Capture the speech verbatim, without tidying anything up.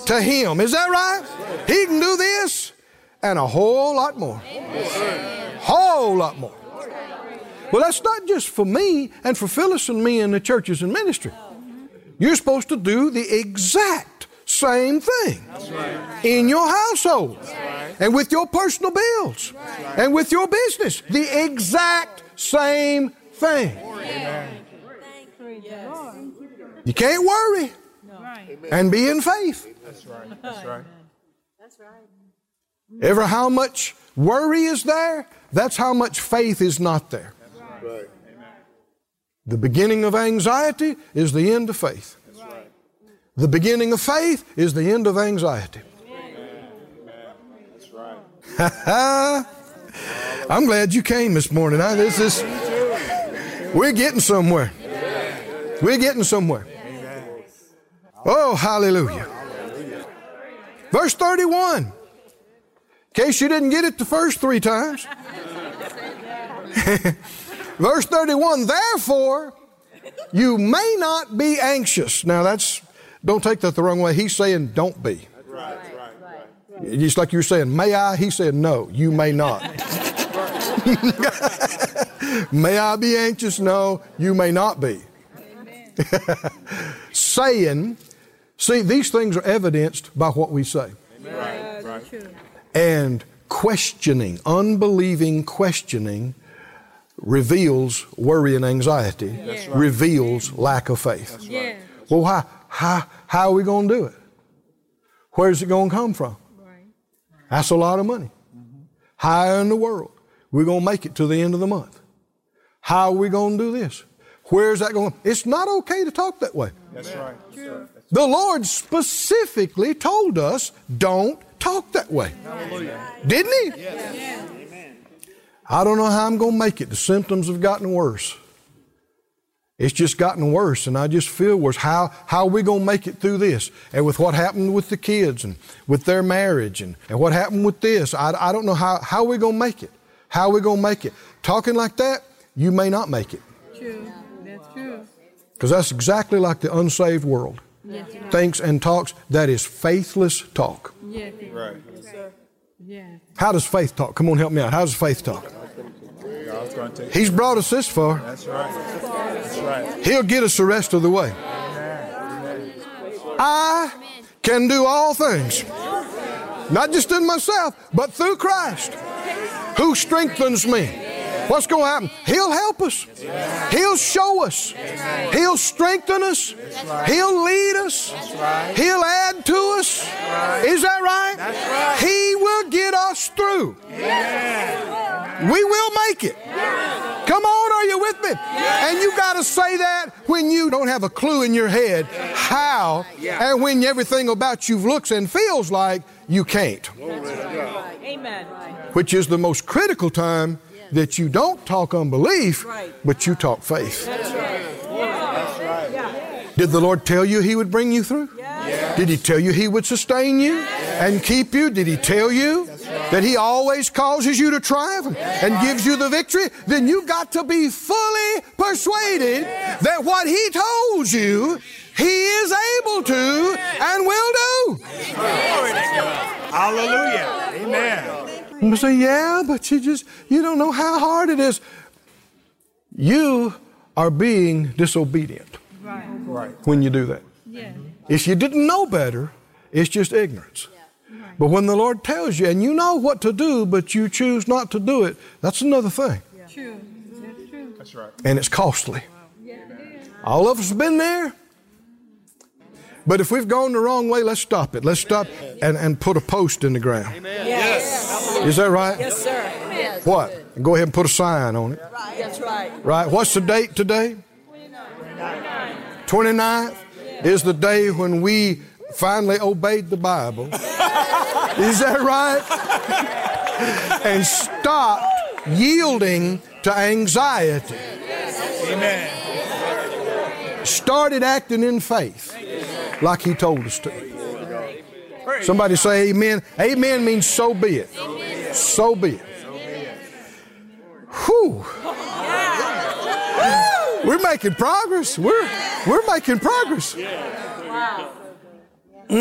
to Him. Is that right? He can do this and a whole lot more. Whole lot more. Well, that's not just for me and for Phyllis and me in the churches and ministry. You're supposed to do the exact same thing in your household and with your personal bills and with your business. The exact same thing. You can't worry and be in faith. That's right. That's right. That's right. Ever how much worry is there, that's how much faith is not there. That's right. The beginning of anxiety is the end of faith. That's right. The beginning of faith is the end of anxiety. Amen. That's right. I'm glad you came this morning. I, this is, we're getting somewhere. We're getting somewhere. Oh, hallelujah. Verse thirty-one. In case you didn't get it the first three times. Verse thirty-one, therefore, you may not be anxious. Now that's, don't take that the wrong way. He's saying don't be. Right, right, right. Just like you're saying, may I? He said, no, you may not. May I be anxious? No, you may not be. Saying, see, these things are evidenced by what we say. Right, right. And questioning, unbelieving questioning reveals worry and anxiety, That's right. reveals lack of faith. That's right. Well, how, how, how are we going to do it? Where's it going to come from? That's a lot of money. How in the world we're going to make it to the end of the month? How are we going to do this? Where's that going? It's not okay to talk that way. That's right. That's right. The Lord specifically told us, don't talk that way. Hallelujah. Didn't He? Yes. I don't know how I'm going to make it. The symptoms have gotten worse. It's just gotten worse, and I just feel worse. How, how are we going to make it through this? And with what happened with the kids and with their marriage and, and what happened with this, I, I don't know how, how are we going to make it. How are we going to make it? Talking like that, you may not make it. True. That's true. Because that's exactly like the unsaved world. Yes. Thinks and talks. That is faithless talk. Yes. Right. Yes. How does faith talk? Come on, help me out. How does faith talk? God's going to take He's brought us this far. That's right. That's right. He'll get us the rest of the way. I can do all things, not just in myself, but through Christ, who strengthens me. What's going to happen? He'll help us. He'll show us. He'll strengthen us. He'll lead us. He'll add to us. Is that right? He will get us through. We will make it. Come on, are you with me? And you got to say that when you don't have a clue in your head how, and when everything about you looks and feels like you can't. Amen. Which is the most critical time that you don't talk unbelief, but you talk faith. Did the Lord tell you He would bring you through? Did He tell you He would sustain you and keep you? Did He tell you that He always causes you to triumph and gives you the victory? Then you got to be fully persuaded that what He told you, He is able to and will do. Hallelujah. Amen. You say, yeah, but you just, you don't know how hard it is. You are being disobedient Right. Right. when you do that. Yes. If you didn't know better, it's just ignorance. But when the Lord tells you, and you know what to do, but you choose not to do it, that's another thing. True. That's true. That's right. And it's costly. Yes, it is. All of us have been there. But if we've gone the wrong way, let's stop it. Let's stop and, and put a post in the ground. Yes. Is that right? Yes, sir. Yes. What? And go ahead and put a sign on it. That's right. Right? What's the date today? twenty-ninth is the day when we finally obeyed the Bible. Is that right? And stopped yielding to anxiety. Amen. Started acting in faith like He told us to. Somebody say amen. Amen means so be it. So be it. Whew. We're making progress. We're, we're making progress. Wow.